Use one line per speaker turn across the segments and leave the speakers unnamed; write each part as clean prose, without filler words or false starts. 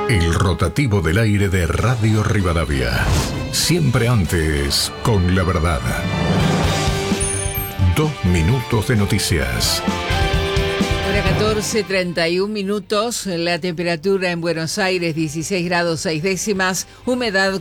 El rotativo del aire de Radio Rivadavia. Siempre antes, con la verdad. 2 minutos de noticias.
Hora 14:31 minutos. La temperatura en Buenos Aires 16 grados 6 décimas. Humedad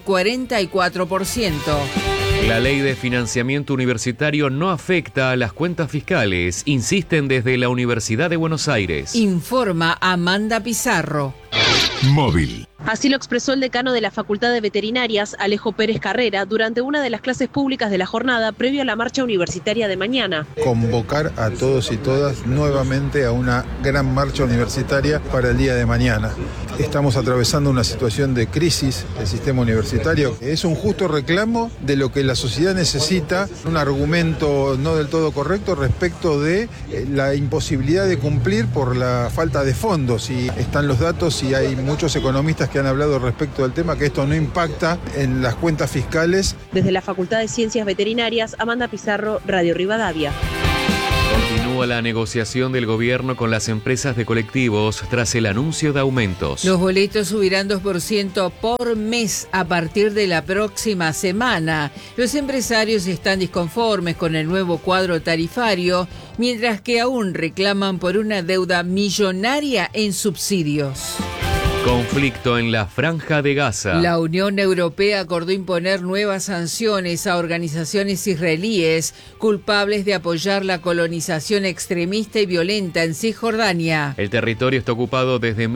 44%.
La ley de financiamiento universitario no afecta a las cuentas fiscales, insisten desde la Universidad de Buenos Aires.
Informa Amanda Pizarro.
Móvil.
Así lo expresó el decano de la Facultad de Veterinarias, Alejo Pérez Carrera, durante una de las clases públicas de la jornada previo a la marcha universitaria de mañana.
Convocar a todos y todas nuevamente a una gran marcha universitaria para el día de mañana. Estamos atravesando una situación de crisis del sistema universitario. Es un justo reclamo de lo que la sociedad necesita, un argumento no del todo correcto respecto de la imposibilidad de cumplir por la falta de fondos. Y están los datos y hay muchos economistas que han hablado respecto del tema, que esto no impacta en las cuentas fiscales.
Desde la Facultad de Ciencias Veterinarias, Amanda Pizarro, Radio Rivadavia.
Continúa la negociación del gobierno con las empresas de colectivos tras el anuncio de aumentos.
Los boletos subirán 2% por mes a partir de la próxima semana. Los empresarios están disconformes con el nuevo cuadro tarifario, mientras que aún reclaman por una deuda millonaria en subsidios.
Conflicto en la Franja de Gaza.
La Unión Europea acordó imponer nuevas sanciones a organizaciones israelíes culpables de apoyar la colonización extremista y violenta en Cisjordania.
El territorio está ocupado desde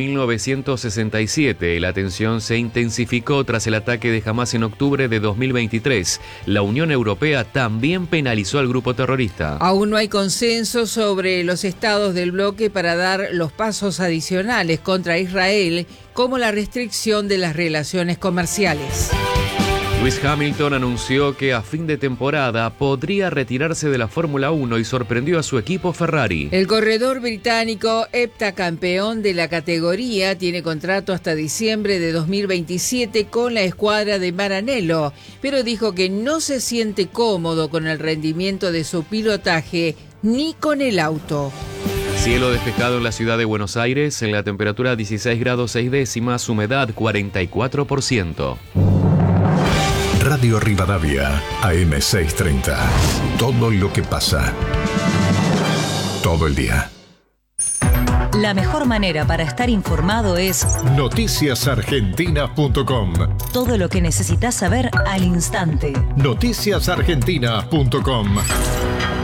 1967. La tensión se intensificó tras el ataque de Hamás en octubre de 2023. La Unión Europea también penalizó al grupo terrorista.
Aún no hay consenso sobre los estados del bloque para dar los pasos adicionales contra Israel, como la restricción de las relaciones comerciales.
Lewis Hamilton anunció que a fin de temporada podría retirarse de la Fórmula 1 y sorprendió a su equipo Ferrari.
El corredor británico, heptacampeón de la categoría, tiene contrato hasta diciembre de 2027 con la escuadra de Maranello, pero dijo que no se siente cómodo con el rendimiento de su pilotaje ni con el auto.
Cielo despejado en la ciudad de Buenos Aires, en la temperatura 16 grados 6 décimas, humedad 44%.
Radio Rivadavia, AM630. Todo lo que pasa. Todo el día.
La mejor manera para estar informado es
noticiasargentinas.com.
Todo lo que necesitas saber al instante.
Noticiasargentinas.com.